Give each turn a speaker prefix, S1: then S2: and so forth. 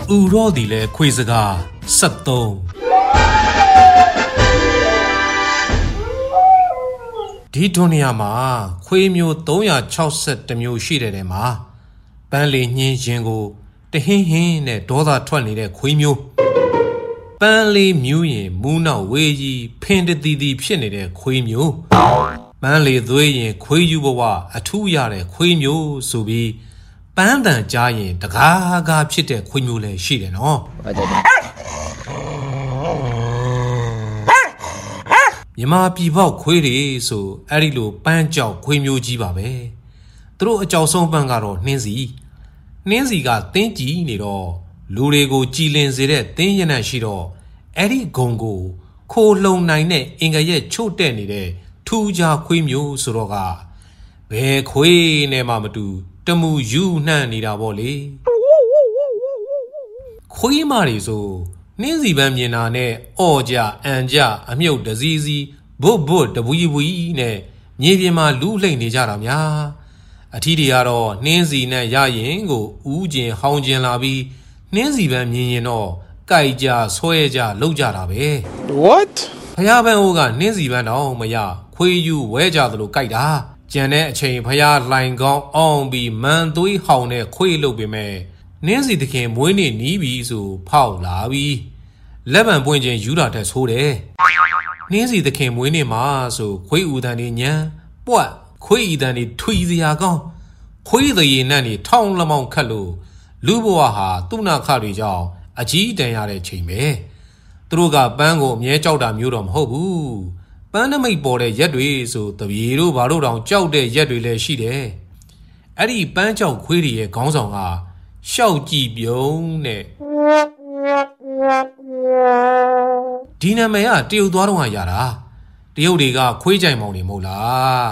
S1: ရောဒီလေခွေစကား73ဒီဒုနီယာမှာခွေမျိုး361မျိုးရှိတဲ့ထဲမှာပန်းလေးညင်းရင်ကိုတဟင်းဟင်းနဲ့ဒေါသထွက်နေတဲ့ခွေမျိုးပန်းလေးမြူးရင်မူးနောက်ဝေးကြီးဖင်တတီတီဖြစ်နေတဲ့ခွေမျိုးပန်းလေးသွေးရင်ခွေယူဘဝအထူးရတဲ့ခွေမျိုးဆိုပြီးပန်းတန်ကြားရင်တကားကားဖြစ်တဲ့ခွေမျိုးလည်းရှိတယ်နော်မြန်မာပြည်ပေါက်ခွေးတွေဆိုအဲ့ဒီလိုပန်းကြောက်ခွေမျိုးကြီးပါပဲသူတို့အကြောက်ဆုံးပန်းကတော့နှင်းစီကတင်းကြည်နေတော့လူတွေကိုကြည်လင်စေတဲ့တင်းရနံ့ရှိတော့အဲ့ဒီဂုံကိုခိုးလှုံနိုင်တဲ့အင်္ဂရက်ချို့တဲ့နေတဲ့ထူးခြားခွေးမျိုးဆိုတော့ကဘယ်ခွေးနဲ့မှမတူတမူယူနှံ့နေတာပေါ့လေခွေးမတွေဆိုနှင်းစီပန်းမြင်တာနဲ့အော်ကြအန်ကြအမြုပ်တစည်းစီဘွတ်တပူကြီးနဲ့မြေပြင်မှာလူးလှိမ့်နေကြတာများအထီးတွေကတော့နှင်းစီနဲ့ရရင်ကိုဦးကျင်ဟောင်းကျင်လာပြီးနှင်းစီပန်းမြင်ရင်တော့ကြိုက်ကြဆွဲကြလှုပ်ကြတာပဲ
S2: What
S1: ဖယားပန်းအိုးကနှင်းစီပန်းတော့မရခွေးယူဝဲကြသလိုကြိုက်တာကြံတဲ့အချိန်ဖယားလှိုင်ကောင်းအောင်ပြီးမန်သွေးဟောင်းနဲ့ခွေးလှုပ်ပေမဲ့နှင်းစီသခင်မွေးနေ့နီးပြီဆိုဖောက်လာပြီးလက်ပံပွင့်ချင်းယူတာတက်ဆိုးတယ်နှင်းစီသခင်မွေးနေ့မှာဆိုခွေးဦးတန်နေညံပွက်ခွေးဤတန်နေထွီစရာကောင်းခွေးသေးရင်နဲ့နေထောင်းလမောင်ခတ်လို့လူဘဝဟာသူ့နာခတွေကြောင့်အကြီးတန်ရတဲ့ချိန်ပဲသူတို့ကပန်းကိုအမြဲကြောက်တာမျိုးတော့မဟုတ်ဘူးပန်းနမိတ်ပေါ်တဲ့ရက်တွေဆိုတပြေတို့ဘာလို့တောင်ကြောက်တဲ့ရက်တွေလည်းရှိတယ်အဲ့ဒီပန်းကြောက်ခွေးတွေရဲ့ခေါင်းဆောင်ကရှောက်ကြည့်ပြုံးတဲ့ဒီနာမည်ကတရုတ်သွားတော့ရတာတရုတ်တွေကခွေးကြိုင်မောင်တွေမဟုတ်လား